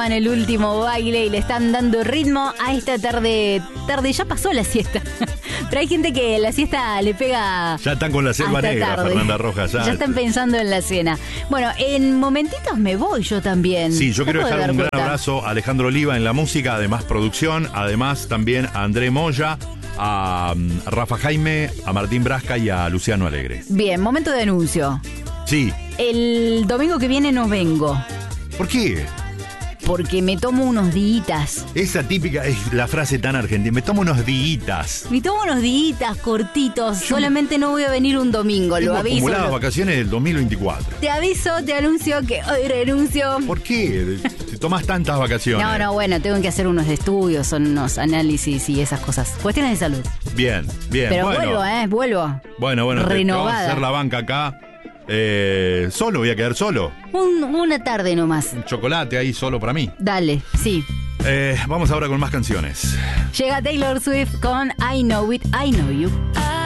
en el último baile y le están dando ritmo a esta tarde. Ya pasó la siesta. Pero hay gente que la siesta le pega. Ya están con la selva negra, tarde. Fernanda Rojas. Ya están pensando en la cena. Bueno, en momentitos me voy yo también. Sí, yo quiero dejar un gran cuenta. abrazo a Alejandro Oliva en la música, además producción, además también a André Moya, a Rafa Jaime, a Martín Brasca y a Luciano Alegre. Bien, momento de anuncio. Sí. El domingo que viene no vengo. ¿Por qué? Porque me tomo unos días. Esa típica es la frase tan argentina. Me tomo unos días. Me tomo unos días cortitos. Solamente no voy a venir un domingo, Tengo lo aviso. acumuladas vacaciones del 2024. Te aviso, te anuncio que hoy renuncio. ¿Por qué? Te tomás tantas vacaciones. No, bueno, tengo que hacer unos estudios, son unos análisis y esas cosas. Cuestiones de salud. Bien. Pero bueno, vuelvo. Bueno, te vas a renovada. hacer la banca acá. Solo, voy a quedar solo. Una tarde nomás. Un chocolate ahí solo para mí. Dale, sí. Vamos ahora con más canciones. Llega Taylor Swift con I Know It, I Know You.